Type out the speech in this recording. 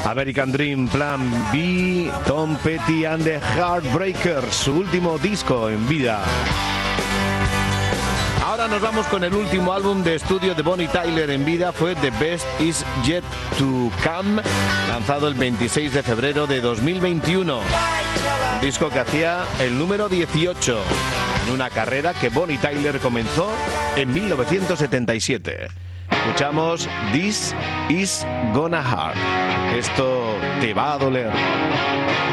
American Dream, Plan B, Tom Petty and the Heartbreakers, su último disco en vida. Ahora nos vamos con el último álbum de estudio de Bonnie Tyler en vida, fue The Best Is Yet to Come, lanzado el 26 de febrero de 2021. Un disco que hacía el número 18 en una carrera que Bonnie Tyler comenzó en 1977. Escuchamos This Is Gonna Hurt. Esto te va a doler.